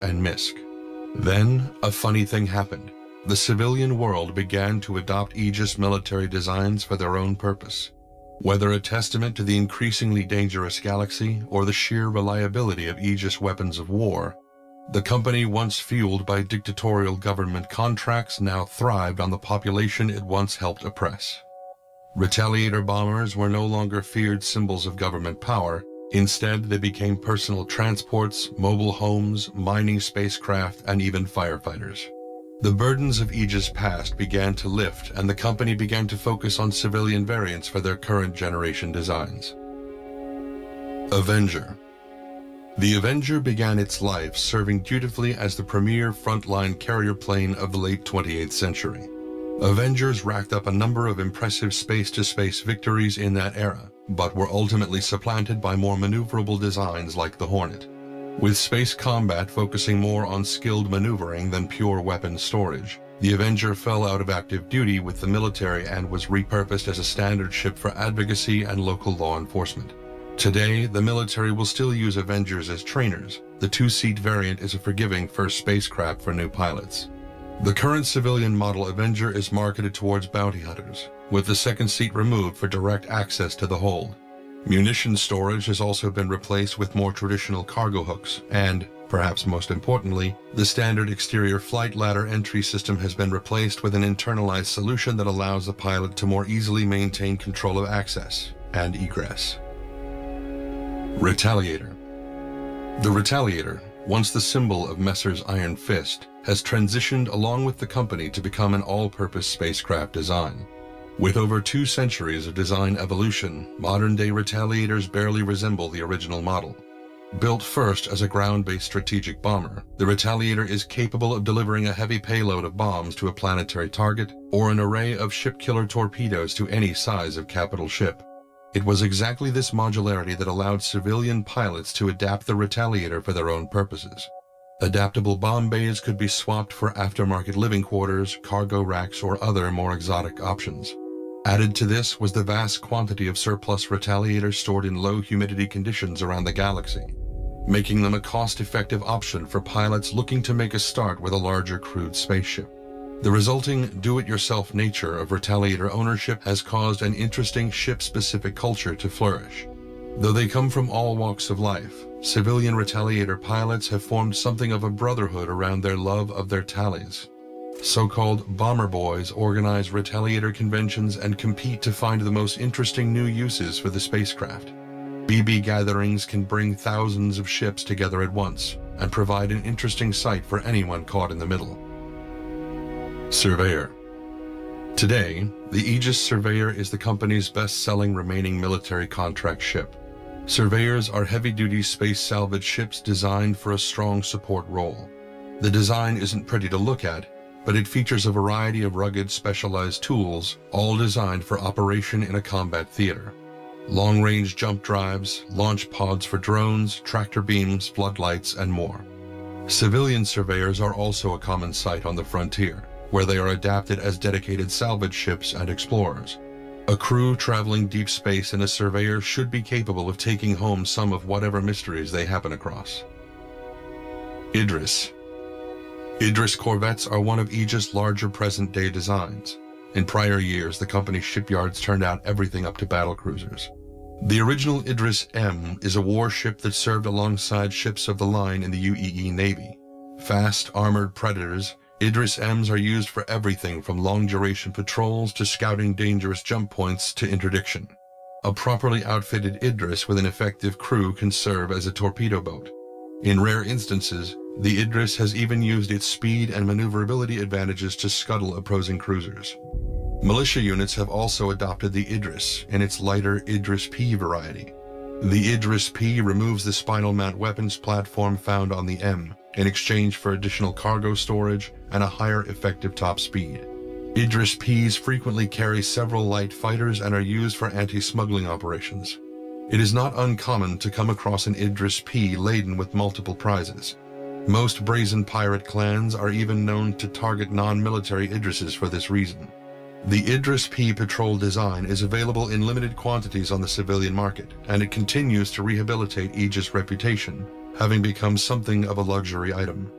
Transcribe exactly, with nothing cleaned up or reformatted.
and MISC. Then, a funny thing happened. The civilian world began to adopt Aegis military designs for their own purpose. Whether a testament to the increasingly dangerous galaxy or the sheer reliability of Aegis weapons of war, the company once fueled by dictatorial government contracts now thrived on the population it once helped oppress. Retaliator bombers were no longer feared symbols of government power. Instead, they became personal transports, mobile homes, mining spacecraft, and even firefighters. The burdens of Aegis past began to lift, and the company began to focus on civilian variants for their current generation designs. Avenger. The Avenger began its life serving dutifully as the premier frontline carrier plane of the late twenty-eighth century. Avengers racked up a number of impressive space-to-space victories in that era, but were ultimately supplanted by more maneuverable designs like the Hornet. With space combat focusing more on skilled maneuvering than pure weapon storage, the Avenger fell out of active duty with the military and was repurposed as a standard ship for advocacy and local law enforcement. Today, the military will still use Avengers as trainers. The two-seat variant is a forgiving first spacecraft for new pilots. The current civilian model Avenger is marketed towards bounty hunters, with the second seat removed for direct access to the hold. Munition storage has also been replaced with more traditional cargo hooks, and, perhaps most importantly, the standard exterior flight ladder entry system has been replaced with an internalized solution that allows the pilot to more easily maintain control of access and egress. Retaliator. The Retaliator, once the symbol of Messrs Iron Fist, has transitioned along with the company to become an all-purpose spacecraft design. With over two centuries of design evolution, modern-day Retaliators barely resemble the original model. Built first as a ground-based strategic bomber, the Retaliator is capable of delivering a heavy payload of bombs to a planetary target or an array of ship-killer torpedoes to any size of capital ship. It was exactly this modularity that allowed civilian pilots to adapt the Retaliator for their own purposes. Adaptable bomb bays could be swapped for aftermarket living quarters, cargo racks, or other more exotic options. Added to this was the vast quantity of surplus Retaliators stored in low humidity conditions around the galaxy, making them a cost-effective option for pilots looking to make a start with a larger crewed spaceship. The resulting do-it-yourself nature of Retaliator ownership has caused an interesting ship-specific culture to flourish. Though they come from all walks of life, civilian Retaliator pilots have formed something of a brotherhood around their love of their tallies. So-called bomber boys organize Retaliator conventions and compete to find the most interesting new uses for the spacecraft. B B gatherings can bring thousands of ships together at once and provide an interesting sight for anyone caught in the middle. Surveyor. Today, the Aegis Surveyor is the company's best-selling remaining military contract ship. Surveyors are heavy-duty space salvage ships designed for a strong support role. The design isn't pretty to look at, but it features a variety of rugged, specialized tools, all designed for operation in a combat theater. Long-range jump drives, launch pods for drones, tractor beams, floodlights, and more. Civilian surveyors are also a common sight on the frontier, where they are adapted as dedicated salvage ships and explorers. A crew traveling deep space in a surveyor should be capable of taking home some of whatever mysteries they happen across. Idris. Idris corvettes are one of Aegis' larger present-day designs. In prior years, the company's shipyards turned out everything up to battlecruisers. The original Idris M is a warship that served alongside ships of the line in the U E E Navy. Fast, armored predators, Idris M's are used for everything from long-duration patrols to scouting dangerous jump points to interdiction. A properly outfitted Idris with an effective crew can serve as a torpedo boat. In rare instances, the Idris has even used its speed and maneuverability advantages to scuttle opposing cruisers. Militia units have also adopted the Idris in its lighter Idris P variety. The Idris P removes the spinal mount weapons platform found on the M in exchange for additional cargo storage and a higher effective top speed. Idris Ps frequently carry several light fighters and are used for anti-smuggling operations. It is not uncommon to come across an Idris P laden with multiple prizes. Most brazen pirate clans are even known to target non-military Idrises for this reason. The Idris P patrol design is available in limited quantities on the civilian market, and it continues to rehabilitate Aegis' reputation having become something of a luxury item.